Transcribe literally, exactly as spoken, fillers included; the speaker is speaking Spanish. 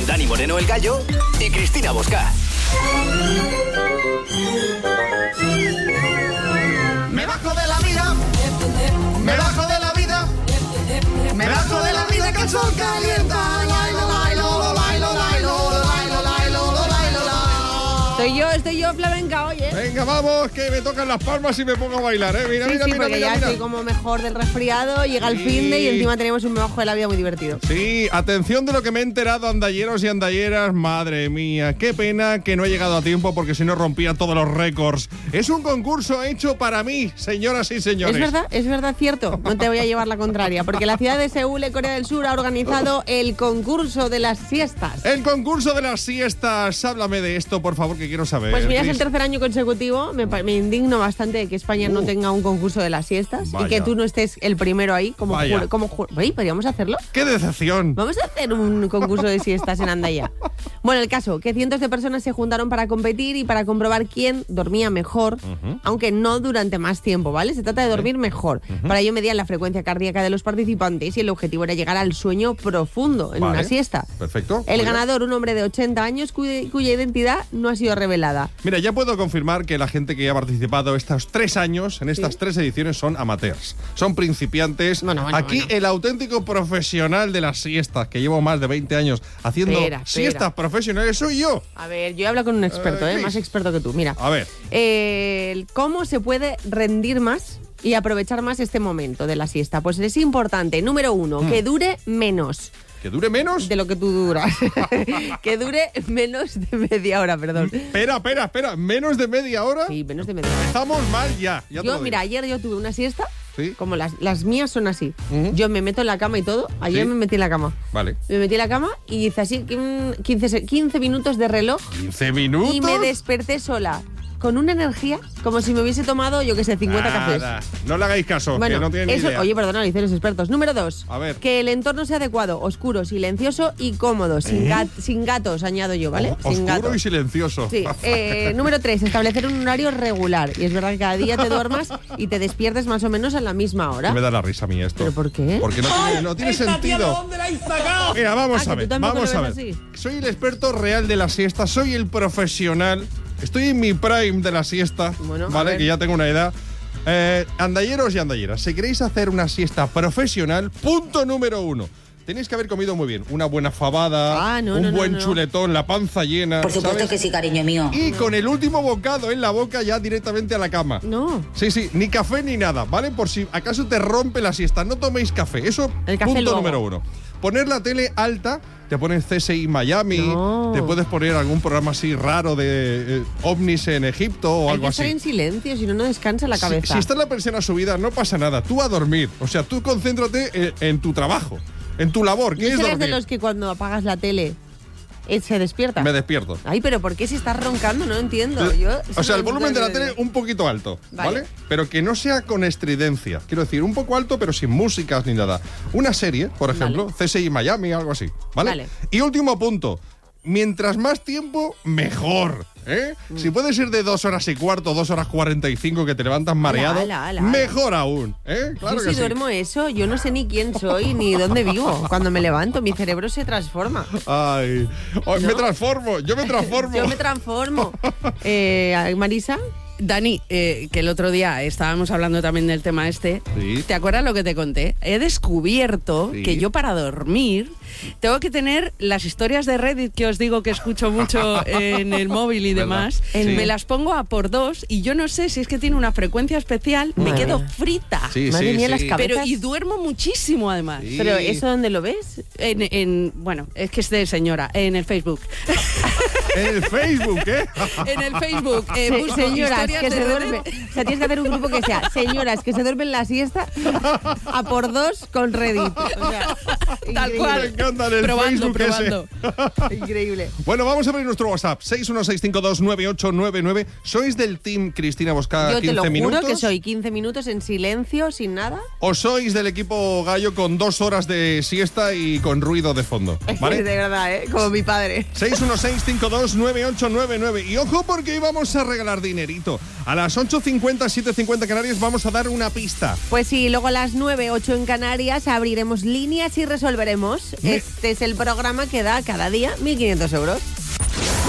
Dani Moreno el Gallo y Cristina Bosca. Me bajo de la vida, me bajo de la vida, me bajo de la vida que el sol calienta. Lailo, lailo, lailo, lailo, lailo, lailo, lailo, lailo. Estoy yo, estoy yo flamenca, oye. Venga, vamos, que me tocan las palmas y me pongo a bailar, ¿eh? Mira, Sí, mira, sí, mira, porque mira, ya mira. estoy como mejor del resfriado, llega el Sí. fin de y encima tenemos un me bajo de la vida muy divertido. Sí, atención de lo que me he enterado, andalleros y andalleras. Madre mía, qué pena que no he llegado a tiempo porque si no rompía todos los récords. Es un concurso hecho para mí, señoras y señores. Es verdad, es verdad, cierto. No te voy a llevar la contraria, porque la ciudad de Seúl, en Corea del Sur, ha organizado el concurso de las siestas. El concurso de las siestas. Háblame de esto, por favor, que quiero saber. Pues mira, es el Cris. tercer año consecutivo. Me, pa- me indigno bastante de que España Uh. no tenga un concurso de las siestas Vaya. y que tú no estés el primero ahí como Vaya. jur- como jur- Oye, ¿podríamos hacerlo? ¡Qué decepción! Vamos a hacer un concurso de siestas en Andaya. Bueno, el caso, que cientos de personas se juntaron para competir y para comprobar quién dormía mejor, aunque no durante más tiempo, ¿vale? Se trata de dormir mejor. Para ello medían la frecuencia cardíaca de los participantes y el objetivo era llegar al sueño profundo en Vale. una siesta. Perfecto. El Muy bien. ganador, un hombre de ochenta años cuya, cuya identidad no ha sido revelada. Mira, ya puedo confirmar que la gente que ha participado estos tres años, en estas Sí. tres ediciones, son amateurs. Son principiantes. Bueno, bueno, Aquí bueno. el auténtico profesional de las siestas, que llevo más de veinte años haciendo Espera, espera. siestas profesionales, soy yo. A ver, yo he hablado con un experto, Eh, ¿eh? Cris. Más experto que tú. Mira, A ver. eh, el ¿cómo se puede rendir más y aprovechar más este momento de la siesta? Pues es importante, número uno, Hmm. que dure menos ¿Que dure menos? de lo que tú duras. Que dure menos de media hora, perdón. Espera, espera, espera. ¿Menos de media hora? Sí, menos de media hora. Estamos mal ya. ya te lo Yo, digo. mira, ayer yo tuve una siesta, Sí. como las, las mías son así. Ujú. Yo me meto en la cama y todo. Ayer Sí. me metí en la cama. Vale. Me metí en la cama y hice así mm, quince, se- quince minutos de reloj ¿quince minutos? y me desperté sola. Con una energía como si me hubiese tomado, yo qué sé, cincuenta cafés. Nada. No le hagáis caso, Bueno, que no tiene ni eso, idea. oye, perdona, lo dicen los expertos. Número dos, A ver. que el entorno sea adecuado, oscuro, silencioso y cómodo, sin, ¿Eh? gat- sin gatos, añado yo, ¿vale? O- sin Oscuro gatos. y silencioso. Sí. Eh, número tres, establecer un horario regular. Y es verdad que cada día te duermas y te despiertes más o menos a la misma hora. Me da la risa a mí esto. ¿Pero por qué? Porque no tiene, no tiene sentido. Mira, vamos Ah, a que ver, tú tampoco vamos lo a ves ver. así. Soy el experto real de la siesta, soy el profesional. Estoy en mi prime de la siesta, Bueno, a ¿vale? ver. Que ya tengo una edad. Eh, andalleros y andalleras, si queréis hacer una siesta profesional, punto número uno. Tenéis que haber comido muy bien. Una buena fabada, Ah, no, un no, no, buen no. chuletón, la panza llena. Por supuesto ¿sabes? que sí, cariño mío. Y con el último bocado en la boca ya directamente a la cama. No. Sí, sí, ni café ni nada, ¿vale? Por si acaso te rompe la siesta, no toméis café. Eso, El café punto luego. número uno. Poner la tele alta, te pones C S I Miami, No. te puedes poner algún programa así raro de eh, ovnis en Egipto o Hay algo que estar así. en silencio, si no, no descansa la Si, cabeza. si está la persiana subida, no pasa nada. Tú a dormir. O sea, tú concéntrate en, en tu trabajo, en tu labor. ¿Qué ¿No es serás dormir? de los que cuando apagas la tele eh, se despierta? Me despierto. Ay, pero ¿por qué si estás roncando? No entiendo. Yo, O sea, el volumen de la tele un poquito alto, ¿vale? Vale. Pero que no sea con estridencia. Quiero decir, un poco alto, pero sin músicas ni nada. Una serie, por ejemplo, Vale. C S I Miami, algo así, ¿vale? Vale. Y último punto. Mientras más tiempo, mejor. ¿eh? Mm. Si puede ser de dos horas y cuarto, dos horas cuarenta y cinco que te levantas mareado, ala, ala, ala. mejor aún. ¿eh? Claro Yo que si sí. duermo eso, yo no sé ni quién soy ni dónde vivo. Cuando me levanto, mi cerebro se transforma. Ay, Ay, me ¿No? transformo, yo me transformo. Yo me transformo. Eh, Marisa, Dani, eh, que el otro día estábamos hablando también del tema este. Sí. ¿Te acuerdas lo que te conté? He descubierto Sí. que yo para dormir tengo que tener las historias de Reddit que os digo que escucho mucho en el móvil y ¿Verdad? demás. Sí. Me las pongo a por dos y yo no sé si es que tiene una frecuencia especial, me Madre quedo mía. frita. Sí, Madre sí, mía, sí. las cabezas. Pero y duermo muchísimo además. Sí. ¿pero eso dónde lo ves? En, en- bueno, es que es de señora, en el Facebook. En el Facebook, ¿eh? En el Facebook. eh, Se- busco señoras historias que de se Reddit. duermen. O sea, tienes que hacer un grupo que sea señoras que se duermen la siesta a por dos con Reddit. O sea, Tal increíble. cual. Me encanta el Probando, Facebook ese. probando. Increíble. Bueno, vamos a abrir nuestro WhatsApp, seis uno seis cinco dos nueve ocho nueve nueve. ¿Sois del team Cristina Bosca Yo te quince lo juro minutos? que soy quince minutos en silencio, sin nada. ¿O sois del equipo Gallo con dos horas de siesta y con ruido de fondo? De ¿Vale? verdad, ¿eh? Como mi padre. seis uno seis cinco dos dos nueve ocho nueve nueve. Y ojo, porque hoy vamos a regalar dinerito. A las ocho cincuenta, siete cincuenta Canarias vamos a dar una pista. Pues sí, luego a las nueve, ocho en Canarias abriremos líneas y resolveremos. Me- Este es el programa que da cada día mil quinientos euros.